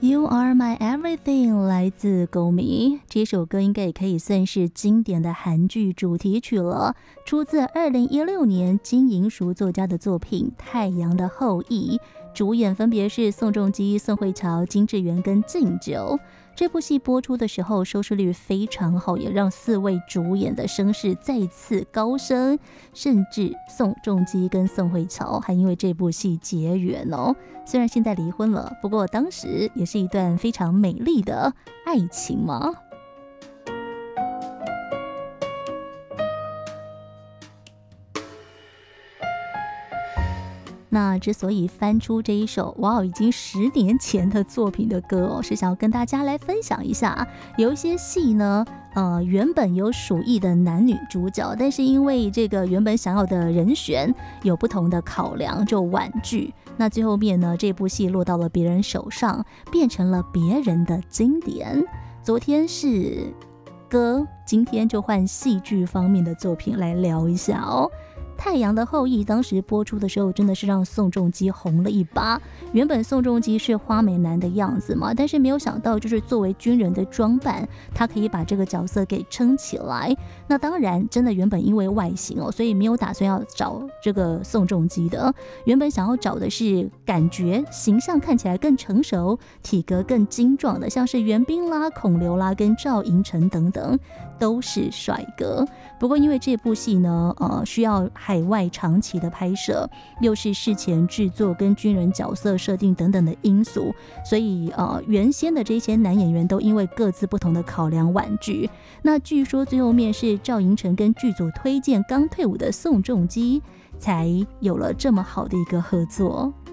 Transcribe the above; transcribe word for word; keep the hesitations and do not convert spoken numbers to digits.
You are my everything 来自狗迷，这首歌应该也可以算是经典的韩剧主题曲了，出自二零一六年金银淑作家的作品《太阳的后裔》，主演分别是宋仲基、宋慧乔、金智媛跟敬九。这部戏播出的时候收视率非常好，也让四位主演的声势再次高升，甚至宋仲基跟宋慧乔还因为这部戏结缘哦。虽然现在离婚了，不过当时也是一段非常美丽的爱情嘛。那之所以翻出这一首哇，已经十年前的作品的歌哦，是想要跟大家来分享一下，有一些戏呢，呃，原本有属意的男女主角，但是因为这个原本想要的人选有不同的考量，就婉拒。那最后面呢，这部戏落到了别人手上，变成了别人的经典。昨天是歌，今天就换戏剧方面的作品来聊一下哦。太阳的后裔当时播出的时候真的是让宋仲基红了一把，原本宋仲基是花美男的样子嘛，但是没有想到就是作为军人的装扮，他可以把这个角色给撑起来。那当然真的原本因为外形哦，所以没有打算要找这个宋仲基的，原本想要找的是感觉形象看起来更成熟，体格更精壮的，像是袁彬啦、孔刘啦跟赵寅成等等都是帅哥。不过因为这部戏呢呃，需要海外长期的拍摄，又是事前制作跟军人角色设定等等的因素，所以呃，原先的这些男演员都因为各自不同的考量婉拒。那据说最后面是赵寅成跟剧组推荐刚退伍的宋仲基，才有了这么好的一个合作。